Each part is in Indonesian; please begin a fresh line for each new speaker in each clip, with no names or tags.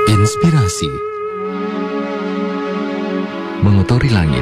Inspirasi mengotori langit.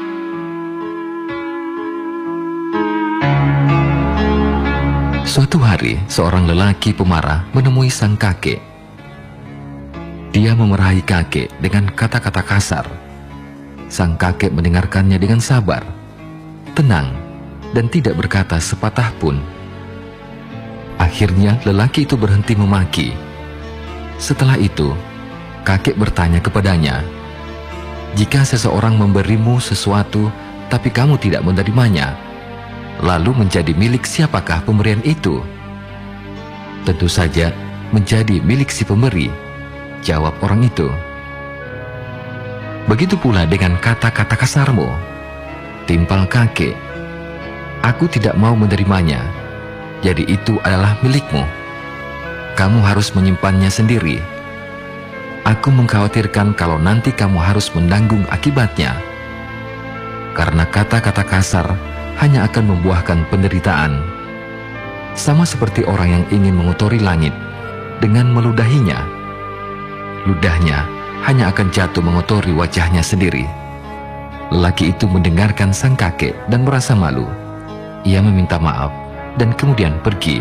Suatu hari, seorang lelaki pemarah menemui sang kakek. Dia memarahi kakek dengan kata-kata kasar. Sang kakek mendengarkannya dengan sabar, tenang, dan tidak berkata sepatah pun. Akhirnya lelaki itu berhenti memaki. Setelah itu, kakek bertanya kepadanya, "Jika seseorang memberimu sesuatu, tapi kamu tidak menerimanya, lalu menjadi milik siapakah pemberian itu?" "Tentu saja menjadi milik si pemberi," jawab orang itu. "Begitu pula dengan kata-kata kasarmu," timpal kakek. "Aku tidak mau menerimanya, jadi itu adalah milikmu. Kamu harus menyimpannya sendiri. Aku mengkhawatirkan kalau nanti kamu harus menanggung akibatnya. Karena kata-kata kasar hanya akan membuahkan penderitaan. Sama seperti orang yang ingin mengotori langit dengan meludahinya. Ludahnya hanya akan jatuh mengotori wajahnya sendiri." Lelaki itu mendengarkan sang kakek dan merasa malu. Ia meminta maaf dan kemudian pergi.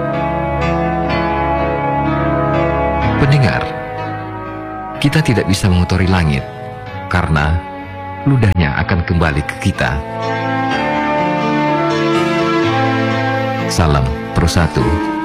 Pendengar, kita tidak bisa mengotori langit karena ludahnya akan kembali ke kita. Salam Pro 1.